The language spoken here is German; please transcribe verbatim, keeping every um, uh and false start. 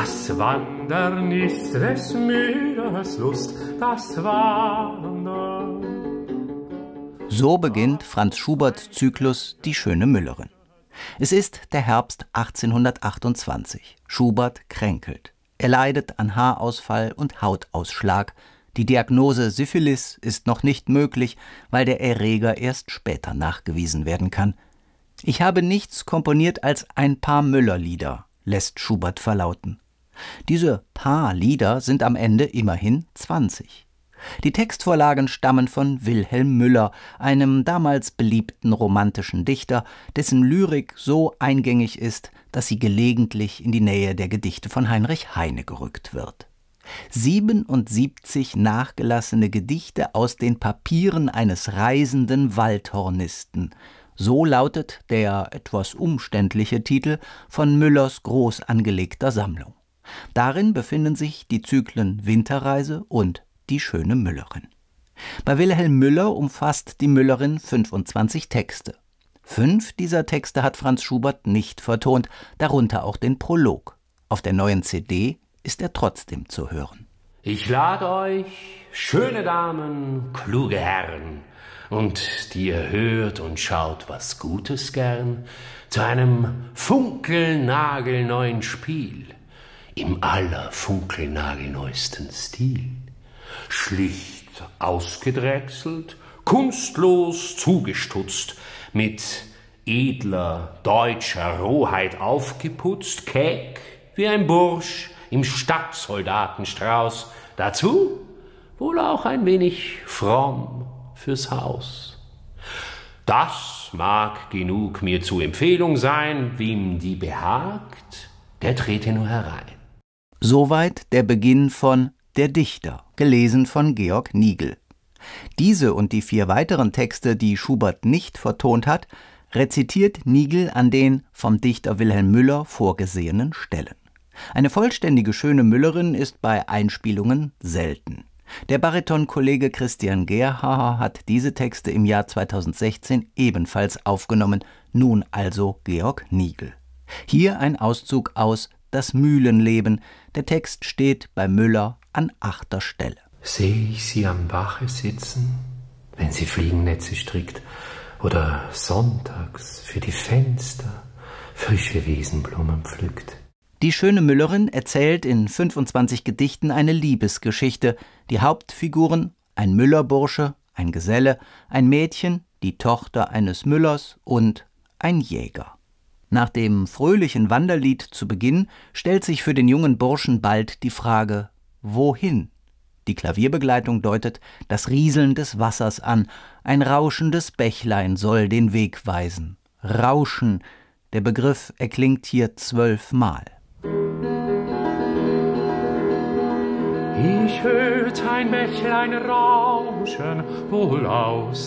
Das Wandern ist des Müllers Lust, das Wandern. So beginnt Franz Schuberts Zyklus Die schöne Müllerin. Es ist der Herbst achtzehnhundertachtundzwanzig. Schubert kränkelt. Er leidet an Haarausfall und Hautausschlag. Die Diagnose Syphilis ist noch nicht möglich, weil der Erreger erst später nachgewiesen werden kann. Ich habe nichts komponiert als ein paar Müllerlieder, lässt Schubert verlauten. Diese paar Lieder sind am Ende immerhin zwanzig. Die Textvorlagen stammen von Wilhelm Müller, einem damals beliebten romantischen Dichter, dessen Lyrik so eingängig ist, dass sie gelegentlich in die Nähe der Gedichte von Heinrich Heine gerückt wird. siebenundsiebzig nachgelassene Gedichte aus den Papieren eines reisenden Waldhornisten. So lautet der etwas umständliche Titel von Müllers groß angelegter Sammlung. Darin befinden sich die Zyklen Winterreise und Die schöne Müllerin. Bei Wilhelm Müller umfasst die Müllerin fünfundzwanzig Texte. Fünf dieser Texte hat Franz Schubert nicht vertont, darunter auch den Prolog. Auf der neuen C D ist er trotzdem zu hören. Ich lade euch, schöne Damen, kluge Herren, und die ihr hört und schaut was Gutes gern, zu einem funkelnagelneuen Spiel im allerfunkelnagelneuesten Stil. Schlicht ausgedrechselt, kunstlos zugestutzt, mit edler deutscher Rohheit aufgeputzt, keck wie ein Bursch im Stadtsoldatenstrauß, dazu wohl auch ein wenig fromm fürs Haus. Das mag genug mir zu Empfehlung sein, wem die behagt, der trete nur herein. Soweit der Beginn von Der Dichter, gelesen von Georg Nigel. Diese und die vier weiteren Texte, die Schubert nicht vertont hat, rezitiert Nigel an den vom Dichter Wilhelm Müller vorgesehenen Stellen. Eine vollständige schöne Müllerin ist bei Einspielungen selten. Der Baritonkollege Christian Gerhaher hat diese Texte im Jahr zweitausendsechzehn ebenfalls aufgenommen, nun also Georg Nigel. Hier ein Auszug aus Das Mühlenleben. Der Text steht bei Müller an achter Stelle. Sehe ich sie am Bache sitzen, wenn sie Fliegennetze strickt, oder sonntags für die Fenster frische Wiesenblumen pflückt. Die schöne Müllerin erzählt in fünfundzwanzig Gedichten eine Liebesgeschichte. Die Hauptfiguren: ein Müllerbursche, ein Geselle, ein Mädchen, die Tochter eines Müllers und ein Jäger. Nach dem fröhlichen Wanderlied zu Beginn stellt sich für den jungen Burschen bald die Frage: Wohin? Die Klavierbegleitung deutet das Rieseln des Wassers an. Ein rauschendes Bächlein soll den Weg weisen. Rauschen, der Begriff erklingt hier zwölfmal. Ich hört ein Bächlein rauschen, wohl aus